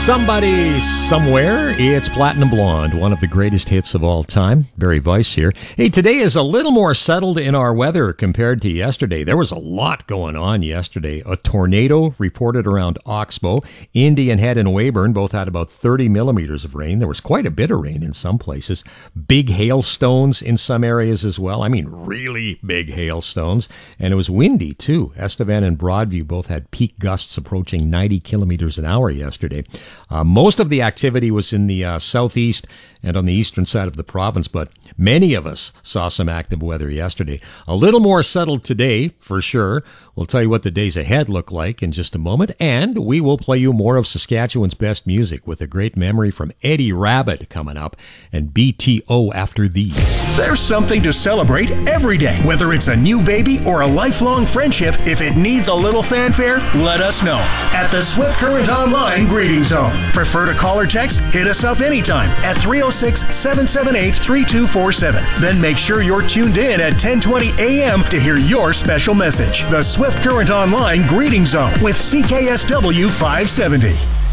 Somebody Somewhere. It's Platinum Blonde, one of the greatest hits of all time. Barry Weiss here. Hey, today is a little more settled in our weather compared to yesterday. There was a lot going on yesterday. A tornado reported around Oxbow. Indian Head and Weyburn both had about 30 millimeters of rain. There was quite a bit of rain in some places. Big hailstones in some areas as well. I mean, really big hailstones. And it was windy, too. Estevan and Broadview both had peak gusts approaching 90 kilometers an hour yesterday. Most of the activity was in the southeast and on the eastern side of the province, but many of us saw some active weather yesterday. A little more settled today, for sure. We'll tell you what the days ahead look like in just a moment, and we will play you more of Saskatchewan's best music with a great memory from Eddie Rabbit coming up, and BTO after these. There's something to celebrate every day. Whether it's a new baby or a lifelong friendship, if it needs a little fanfare, let us know at the Swift Current Online Greeting Zone. Prefer to call or text? Hit us up anytime at 306-778-3247. Then make sure you're tuned in at 10:20 a.m. to hear your special message. The Swift Current Online Greeting Zone with CKSW 570.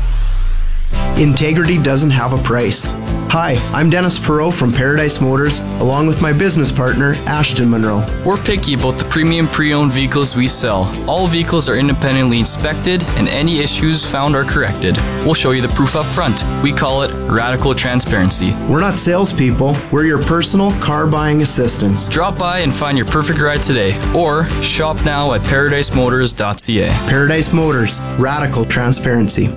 Integrity doesn't have a price. Hi, I'm Dennis Perot from Paradise Motors, along with my business partner, Ashton Monroe. We're picky about the premium pre-owned vehicles we sell. All vehicles are independently inspected, and any issues found are corrected. We'll show you the proof up front. We call it radical transparency. We're not salespeople. We're your personal car buying assistants. Drop by and find your perfect ride today, or shop now at paradisemotors.ca. Paradise Motors, radical transparency.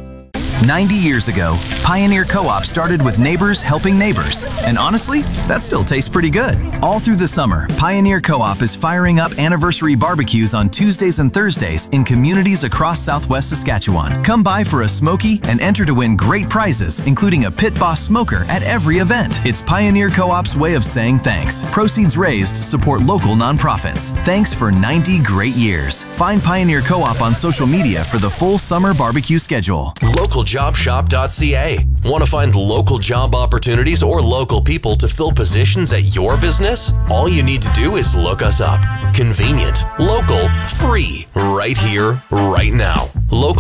90 years ago, Pioneer Co-op started with neighbors helping neighbors. And honestly, that still tastes pretty good. All through the summer, Pioneer Co-op is firing up anniversary barbecues on Tuesdays and Thursdays in communities across southwest Saskatchewan. Come by for a smoky and enter to win great prizes, including a Pit Boss smoker at every event. It's Pioneer Co-op's way of saying thanks. Proceeds raised support local nonprofits. Thanks for 90 great years. Find Pioneer Co-op on social media for the full summer barbecue schedule. LocalJobShop.ca. Want to find local job opportunities or local people to fill positions at your business? All you need to do is look us up. Convenient, local, free, right here, right now.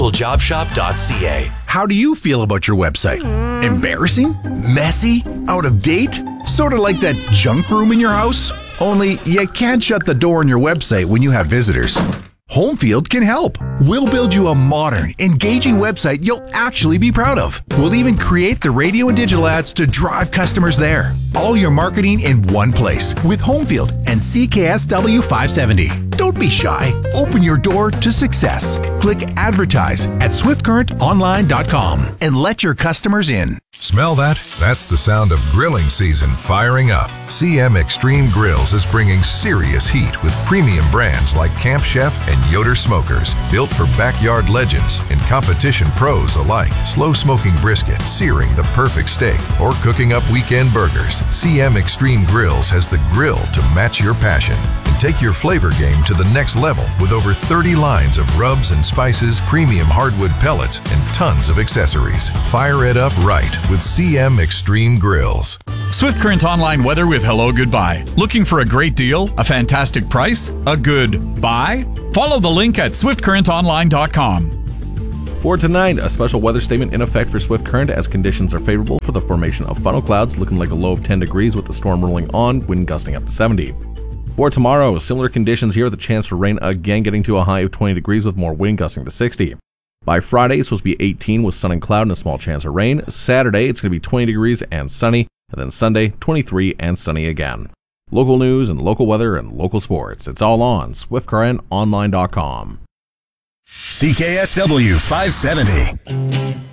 LocalJobShop.ca. How do you feel about your website? Embarrassing? Messy? Out of date? Sort of like that junk room in your house? Only you can't shut the door on your website when you have visitors. Homefield can help. We'll build you a modern, engaging website you'll actually be proud of. We'll even create the radio and digital ads to drive customers there. All your marketing in one place with Homefield and CKSW 570. Don't be shy. Open your door to success. Click advertise at swiftcurrentonline.com and let your customers in. Smell that? That's the sound of grilling season firing up. CM Extreme Grills is bringing serious heat with premium brands like Camp Chef and Yoder Smokers, built for backyard legends and competition pros alike. Slow smoking brisket, searing the perfect steak, or cooking up weekend burgers. CM Extreme Grills has the grill to match your passion and take your flavor game to the next level with over 30 lines of rubs and spices, premium hardwood pellets, and tons of accessories. Fire it up right with CM Extreme Grills. Swift Current Online weather with Hello Goodbye. Looking for a great deal, a fantastic price, a good buy? Follow the link at swiftcurrentonline.com. For tonight, a special weather statement in effect for Swift Current as conditions are favorable for the formation of funnel clouds, looking like a low of 10 degrees with the storm rolling on, wind gusting up to 70. For tomorrow, similar conditions here, the chance for rain again getting to a high of 20 degrees with more wind gusting to 60. By Friday, it's supposed to be 18 with sun and cloud and a small chance of rain. Saturday, it's going to be 20 degrees and sunny. And then Sunday, 23 and sunny again. Local news and local weather and local sports. It's all on SwiftCurrentOnline.com. CKSW 570.